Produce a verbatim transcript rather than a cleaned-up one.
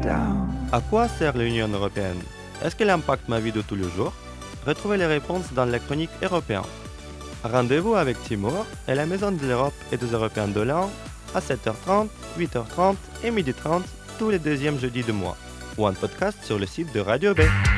À quoi sert l'Union européenne? Est-ce qu'elle impacte ma vie de tous les jours? Retrouvez les réponses dans la chronique européenne. Rendez-vous avec Timur et la Maison de l'Europe et des Européens de l'An à sept heures trente, huit heures trente et midi trente tous les deuxièmes jeudis du mois, ou en podcast sur le site de Radio B.